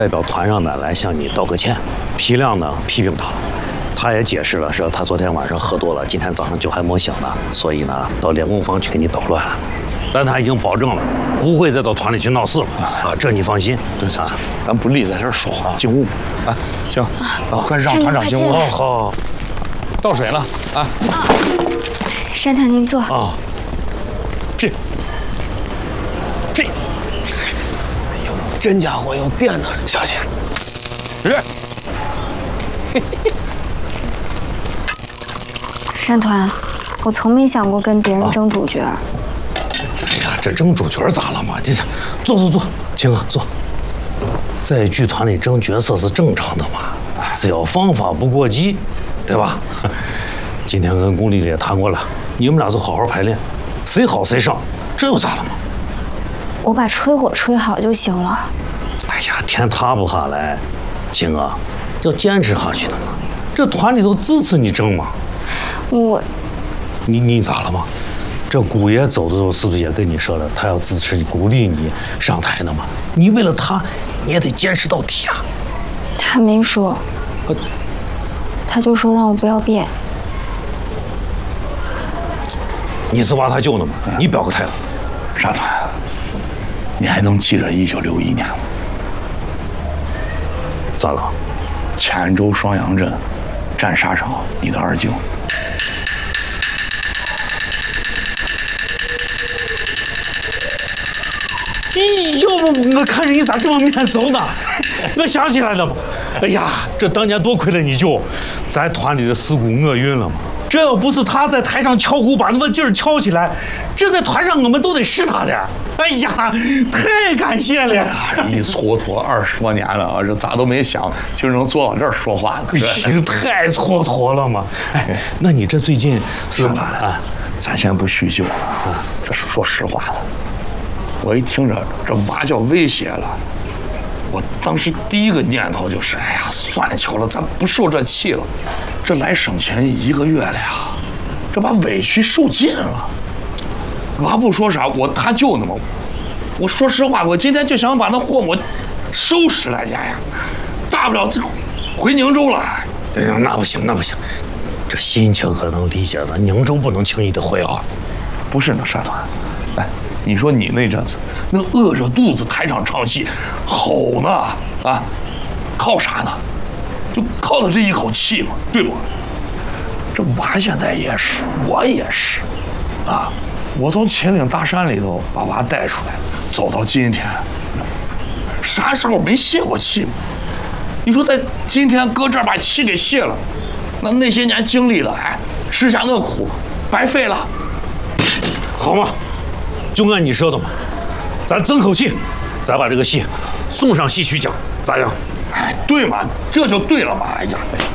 代表团上的来向你道个歉。批亮呢批评他，他也解释了，说他昨天晚上喝多了，今天早上酒还没醒呢，所以呢到练功房去给你捣乱了。但他已经保证了，不会再到团里去闹事了啊，这你放心。 对啊，咱不立在这儿说话，进屋啊，行，快让团长进屋。 好， 倒水了啊。 山团您坐。 啊， 这，哎呦，真家伙有电呢，小姐。 山团，我从没想过跟别人争主角。 哎呀，这争主角咋了嘛？这坐，青哥坐。在剧团里争角色是正常的嘛，只要方法不过激，对吧？今天跟龚丽丽也谈过了，你们俩就好好排练，谁好谁上，这又咋了嘛？ 我把吹火吹好就行了。 哎呀，天塌不下来，青哥，要坚持下去的嘛。这团里头支持你争嘛。你咋了嘛？这姑爷走的时候是不是也跟你说了，他要支持你、鼓励你上台的嘛？你为了他，你也得坚持到底啊！ 他没说，他就说让我不要变。 你是挖他舅呢吗？你表个态了。 山团，你还能记着1961年吗？ 咋了？ 黔州双阳镇战沙场，你的二舅。 要不我看着你咋这么面熟呢？我想起来了嘛！哎呀，这当年多亏了你舅，咱团里的事故厄运了嘛。这要不是他在台上敲鼓把那么劲儿敲起来，这在团上我们都得是他的。哎呀，太感谢了！ 一蹉跎20多年了啊，这咋都没想就能坐到这儿说话呢？ 太蹉跎了嘛！哎，那你这最近是吧？啊， 咱先不叙旧了啊，这说实话了。我一听着这娃叫威胁了，我当时第一个念头就是，哎呀，算球了，咱不受这气了。这来省钱1个月了呀，这把委屈受尽了。娃不说啥，他舅呢嘛。我说实话，我今天就想把那货我收拾来家呀，大不了就回宁州了。 哎呀，那不行，这心情可能理解的，宁州不能轻易的回啊。 不是那山团，哎。你说你那阵子，那饿着肚子台上唱戏，吼呢啊，靠啥呢？就靠了这一口气嘛，对不？这娃现在也是，我也是，啊，我从秦岭大山里头把娃带出来，走到今天，啥时候没泄过气嘛？你说在今天搁这儿把气给泄了，那些年经历了，哎，吃下那苦，白费了， 好嘛。就按你说的嘛，咱争口气，再把这个戏送上戏曲奖，咋样？ 哎，对嘛，这就对了嘛！哎呀。